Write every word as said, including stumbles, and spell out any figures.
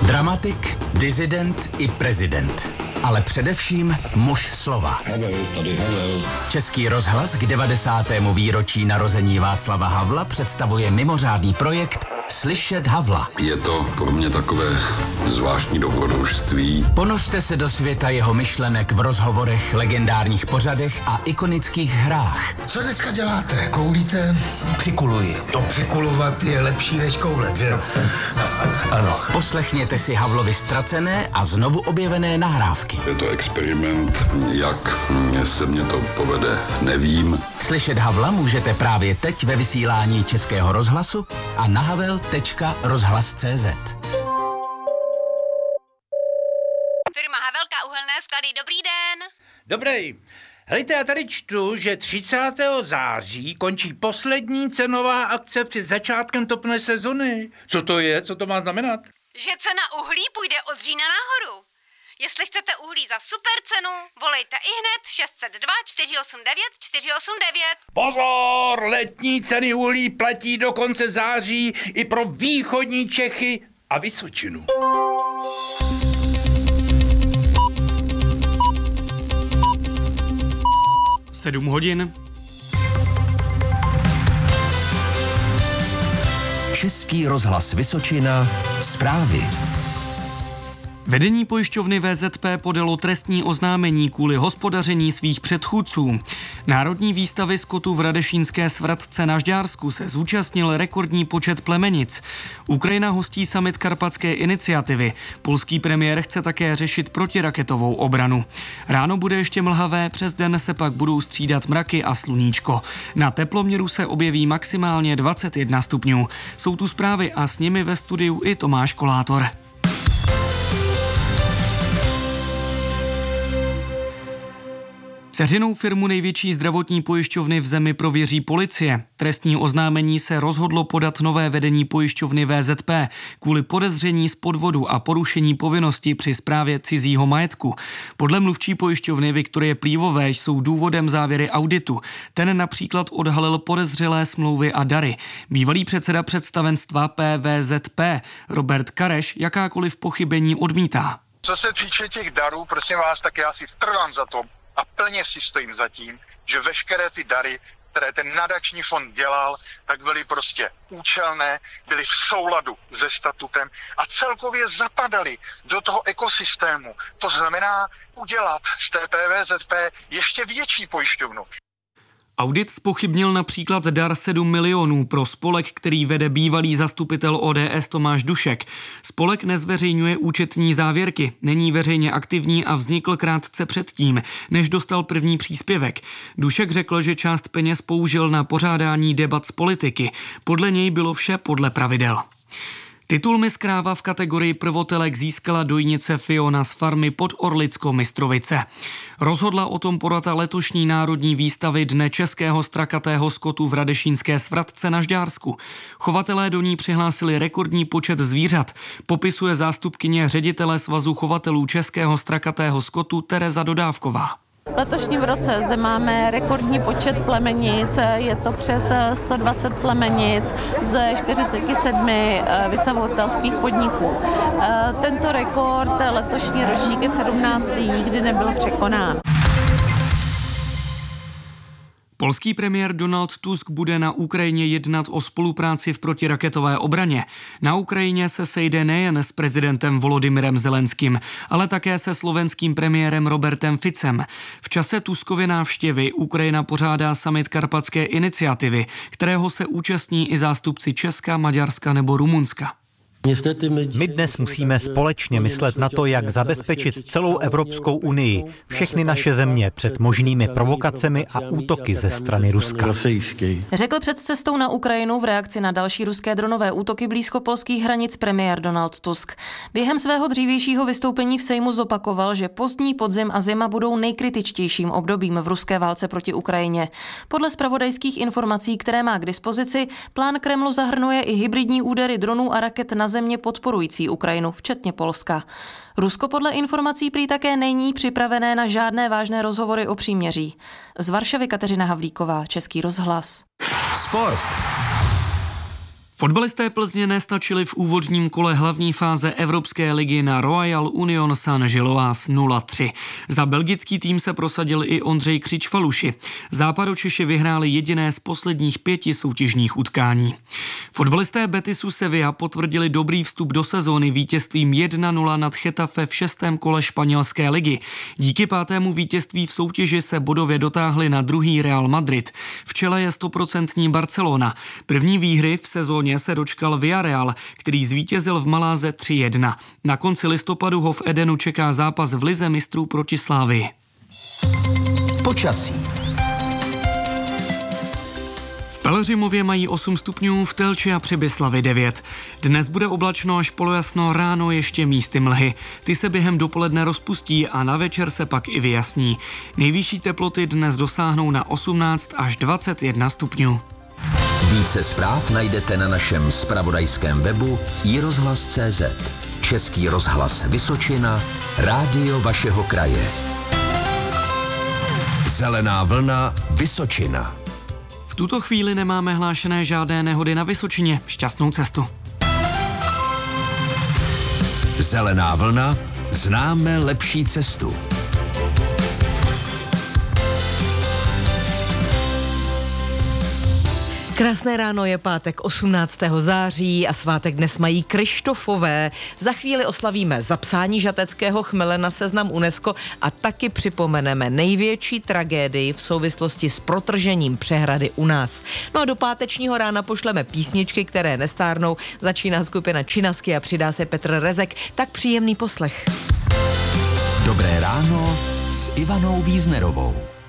Dramatik, disident i prezident. Ale především muž slova. Havel, tady Havel. Český rozhlas k devadesátému výročí narození Václava Havla představuje mimořádný projekt Slyšet Havla. Je to pro mě takové zvláštní dobrodružství. Ponořte se do světa jeho myšlenek v rozhovorech, legendárních pořadech a ikonických hrách. Co dneska děláte? Koulíte? Přikuluji. To přikulovat je lepší než koulet, že jo? Ano. Poslechněte si Havlovi ztracené a znovu objevené nahrávky. Je to experiment, jak se mě to povede, nevím. Slyšet Havla můžete právě teď ve vysílání Českého rozhlasu a na havel tečka rozhlas tečka cé zet. Firma Havelka uhelné sklady, dobrý den. Dobrý. Helejte, já tady čtu, že třicátého září končí poslední cenová akce před začátkem topné sezony. Co to je? Co to má znamenat? Že cena uhlí půjde od října nahoru. Jestli chcete uhlí za super cenu, volejte ihned šest set dva čtyři osm devět čtyři osm devět. Pozor! Letní ceny uhlí platí do konce září i pro východní Čechy a Vysočinu. Sedm hodin. Český rozhlas Vysočina. Zprávy. Vedení pojišťovny V Z P podalo trestní oznámení kvůli hospodaření svých předchůdců. Národní výstavy skotu v Radešínské Svratce na Žďársku se zúčastnil rekordní počet plemenic. Ukrajina hostí summit Karpatské iniciativy. Polský premiér chce také řešit protiraketovou obranu. Ráno bude ještě mlhavé, přes den se pak budou střídat mraky a sluníčko. Na teploměru se objeví maximálně dvacet jedna stupňů. Jsou tu zprávy a s nimi ve studiu i Tomáš Kolátor. Dceřinou firmu největší zdravotní pojišťovny v zemi prověří policie. Trestní oznámení se rozhodlo podat nové vedení pojišťovny V Z P kvůli podezření z podvodu a porušení povinnosti při správě cizího majetku. Podle mluvčí pojišťovny Viktorie Plívové jsou důvodem závěry auditu. Ten například odhalil podezřelé smlouvy a dary. Bývalý předseda představenstva P V Z P Robert Kareš jakákoliv pochybení odmítá. Co se týče těch darů, prosím vás, tak já si trvám za to, a plně si stojím za tím, že veškeré ty dary, které ten nadační fond dělal, tak byly prostě účelné, byly v souladu se statutem a celkově zapadaly do toho ekosystému. To znamená udělat z té P V Z P ještě větší pojišťovnu. Audit zpochybnil například dar sedm milionů pro spolek, který vede bývalý zastupitel O D S Tomáš Dušek. Spolek nezveřejňuje účetní závěrky, není veřejně aktivní a vznikl krátce předtím, než dostal první příspěvek. Dušek řekl, že část peněz použil na pořádání debat z politiky. Podle něj bylo vše podle pravidel. Titul Miss Kráva v kategorii prvotelek získala dojnice Fiona z farmy pod Orlicko Mistrovice. Rozhodla o tom porota letošní národní výstavy Dne českého strakatého skotu v Radešínské Svratce na Žďársku. Chovatelé do ní přihlásili rekordní počet zvířat, popisuje zástupkyně ředitele Svazu chovatelů českého strakatého skotu Tereza Dodávková. V letošním roce zde máme rekordní počet plemenic, je to přes sto dvacet plemenic ze čtyřiceti sedmi vysavovatelských podniků. Tento rekord letošní ročník je sedmnáctý, nikdy nebyl překonán. Polský premiér Donald Tusk bude na Ukrajině jednat o spolupráci v protiraketové obraně. Na Ukrajině se sejde nejen s prezidentem Volodymyrem Zelenským, ale také se slovenským premiérem Robertem Ficem. V čase Tuskovy návštěvy Ukrajina pořádá summit Karpatské iniciativy, kterého se účastní i zástupci Česka, Maďarska nebo Rumunska. My dnes musíme společně myslet na to, jak zabezpečit celou Evropskou unii, všechny naše země před možnými provokacemi a útoky ze strany Ruska. Řekl před cestou na Ukrajinu v reakci na další ruské dronové útoky blízko polských hranic premiér Donald Tusk. Během svého dřívějšího vystoupení v Sejmu zopakoval, že pozdní podzim a zima budou nejkritičtějším obdobím v ruské válce proti Ukrajině. Podle zpravodajských informací, které má k dispozici, plán Kremlu zahrnuje i hybridní údery dronů a raket na země podporující Ukrajinu, včetně Polska. Rusko podle informací prý také není připravené na žádné vážné rozhovory o příměří. Z Varšavy Kateřina Havlíková, Český rozhlas. Sport. Fotbalisté Plzně nestačili v úvodním kole hlavní fáze Evropské ligy na Royal Union Saint-Gilloise nula tři. Za belgický tým se prosadil i Ondřej Křičfaluši. Západočeši vyhráli jediné z posledních pěti soutěžních utkání. Fotbalisté Betisu Sevilla potvrdili dobrý vstup do sezóny vítězstvím jedna nula nad Getafe v šestém kole španělské ligy. Díky pátému vítězství v soutěži se bodově dotáhli na druhý Real Madrid. V čele je stoprocentní Barcelona. První výhry v sezóně se dočkal Villarreal, který zvítězil v Maláze tři jedna. Na konci listopadu ho v Edenu čeká zápas v lize mistrů proti Slavii. Počasí. V Pelhřimově mají osm stupňů, v Telči a Přibyslavi devět. Dnes bude oblačno až polojasno, ráno ještě místy mlhy. Ty se během dopoledne rozpustí a na večer se pak i vyjasní. Nejvyšší teploty dnes dosáhnou na osmnáct až dvacet jedna stupňů. Více zpráv najdete na našem zpravodajském webu i rozhlas tečka cé zet. Český rozhlas Vysočina, rádio vašeho kraje. Zelená vlna Vysočina. V tuto chvíli nemáme hlášené žádné nehody na Vysočině. Šťastnou cestu. Zelená vlna, známe lepší cestu. Krásné ráno, je pátek osmnáctého září a svátek dnes mají Krištofové. Za chvíli oslavíme zapsání žateckého chmele na seznam UNESCO a taky připomeneme největší tragédii v souvislosti s protržením přehrady u nás. No a do pátečního rána pošleme písničky, které nestárnou. Začíná skupina Činasky a přidá se Petr Rezek. Tak příjemný poslech. Dobré ráno s Ivanou Víznerovou.